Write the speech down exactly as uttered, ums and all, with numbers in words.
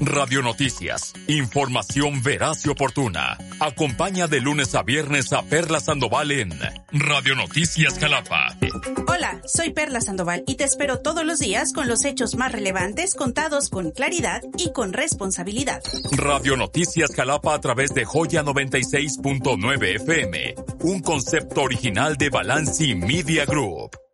Radio Noticias, información veraz y oportuna. Acompaña de lunes a viernes a Perla Sandoval en Radio Noticias Jalapa. Hola, soy Perla Sandoval y te espero todos los días con los hechos más relevantes contados con claridad y con responsabilidad. Radio Noticias Jalapa a través de Joya noventa y seis punto nueve F M, un concepto original de Balanci Media Group.